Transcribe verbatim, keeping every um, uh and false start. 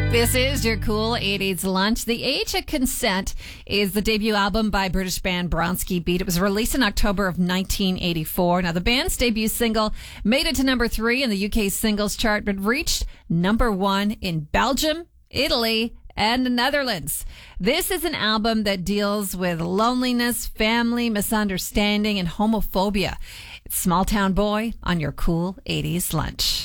This is your cool eighties lunch. The Age of Consent is the debut album by British band Bronski Beat. It was released in October of nineteen eighty-four. Now, the band's debut single made it to number three in the U K singles chart, but reached number one in Belgium, Italy, and the Netherlands. This is an album that deals with loneliness, family, misunderstanding, and homophobia. It's Small Town Boy on your cool eighties lunch.